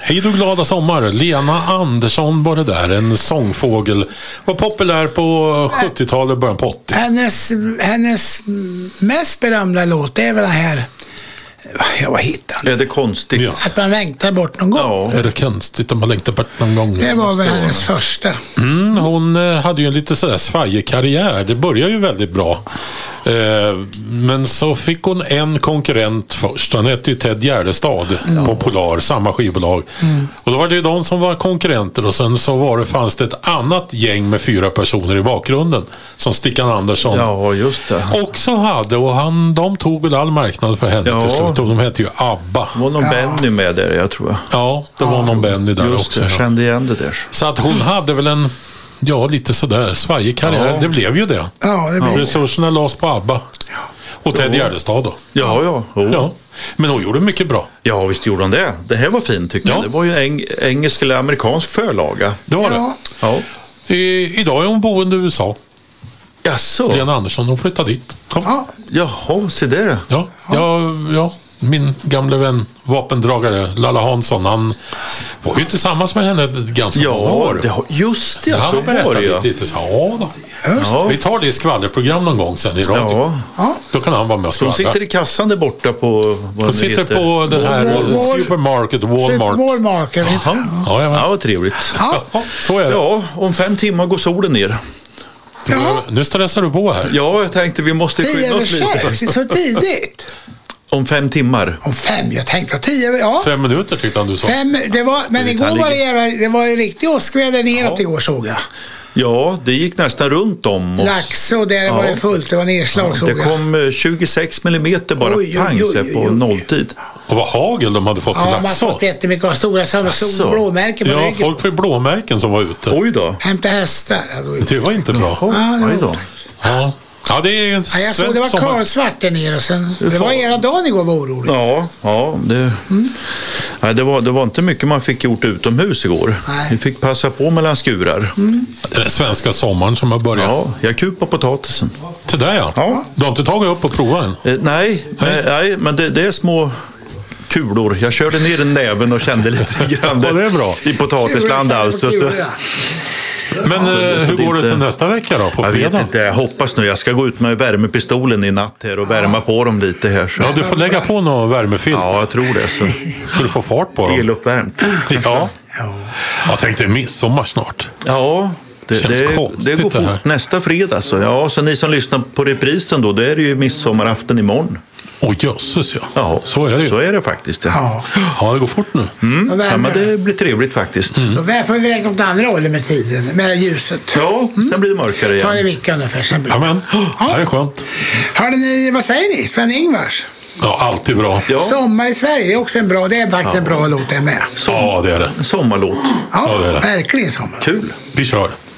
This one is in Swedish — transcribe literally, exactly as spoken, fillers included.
Hej du glada sommar. Lena Andersson var det där, en sångfågel. Var populär på sjuttiotalet, början på åttio. Hennes, hennes mest berömda låt är väl den här. Jag var hittad. Är det konstigt? Ja. Att man längtar bort någon gång. Ja. Är det konstigt om man längtar bort någon gång? Det var väl hennes första. Mm, hon eh, hade ju en lite sådär svajig karriär. Det började ju väldigt bra. Eh, men så fick hon en konkurrent först. Han hette ju Ted Gärdestad mm. på Polar, samma skivbolag. Mm. Och då var det ju de som var konkurrenter. Och sen så var det, fanns det ett annat gäng med fyra personer i bakgrunden. Som Stickan Andersson. Ja, just det. Också hade, och han, de tog väl all marknad för henne ja. till slut. Och de hette ju ABBA. Det var någon ja. Benny med där, jag tror jag. Ja, det var ja. någon Benny där just också. Det, jag kände igen det där. Så att hon hade väl en, ja, lite sådär svajig karriär. Ja. Det blev ju det. Ja, det blev Resurserna lades på ABBA. Och Ted Gärdestad då. Ja, ja. Oh. ja. Men hon gjorde mycket bra. Ja, visst gjorde hon det. Det här var fint tycker ja. jag. Det var ju en engelsk eller amerikansk förlaga. Det var ja. det. Ja. I, idag är hon boende i U S A. Jaså? Lena Andersson, hon flyttade dit. Kom. Ja. Jaha, se där. Ja, ja, ja. Min gamla vän, vapendragare Lalla Hansson, han var ju tillsammans med henne ganska ja, många år. Det, just det, ja, så var det lite, lite, ja, då. Ja. Vi tar det i skvallerprogram någon gång sen i radio. Ja. Ja. Då kan han vara med och skvallra. De sitter i kassan där borta på... De sitter heter. på den här Wal- Wal- supermarket, Walmart. Walmarket. Ja, ja, ja, vad trevligt. Ja. Ja, så är det. Ja, om fem timmar går solen ner. Ja. Nu stressar du på här. Ja, jag tänkte vi måste skynda oss lite. Tio över sex, så tidigt. Om fem timmar. Om fem, jag tänkte tio, ja. Fem minuter tyckte han du sa. Fem, det var, men det igår var det, det var ju riktigt åskväder neråt ja. igår såg jag. Ja, det gick nästan runt om oss. Laxå, där ja. var det fullt, det var nedslag ja, såg jag. Det kom tjugosex millimeter bara oj, pang oj, oj, oj, på oj. nolltid. Och vad hagel de hade fått ja, till Laxå. Ja, man har fått jättemycket av stora samma stora blåmärken på ja, ryggen. folk fick blåmärken som var ute. Oj då. Hämta hästar. Det var inte bra. Ja, det var ja. Ja, det är en ja, jag såg det var kalsvart där nere. Sen, det var era dagen igår var oroligt. Ja, ja det, mm. nej, det, var, det var inte mycket man fick gjort utomhus igår. Nej. Vi fick passa på mellan skurar. Mm. Det är den svenska sommaren som har börjat. Ja, jag kupar potatisen. Till där ja. ja. Du har inte tagit upp och provat den? Eh, nej, nej, nej, men det, det är små kulor. Jag körde ner i näven och kände lite grann ja, det är bra. I potatisland alltså. Så. Men alltså, hur så går det inte, till nästa vecka då, på jag fredag? Vet inte, jag hoppas nu. Jag ska gå ut med värmepistolen i natt här och värma på dem lite här. Så. Ja, du får lägga på någon värmefilt. Ja, jag tror det. Så, så du får fart på dem. Eluppvärmt. Ja. Jag tänkte midsommar snart. Ja, det, Känns det, konstigt det går fort det här. nästa fredag. Så. Ja, så ni som lyssnar på reprisen då, det är det ju midsommarafton imorgon. Åh jösses ja. Ja, så är det ju. Så är det faktiskt. Ja, ja det går fort nu. Mm. Ja, men det blir trevligt faktiskt. Mm. Då får vi räkna åt andra hållet med tiden, med ljuset. Ja, mm. sen blir det mörkare igen. Ta det vickan ungefär, sen blir det. Amen. Ja. Det är skönt. Hörde ni, vad säger ni? Sven-Ingvars? Ja, alltid bra. Ja. Sommar i Sverige, det är också en bra, det är faktiskt ja. en bra låt det med. Ja, det är det. En sommarlåt. Ja, ja det är det. Verkligen sommar. Kul. Vi kör.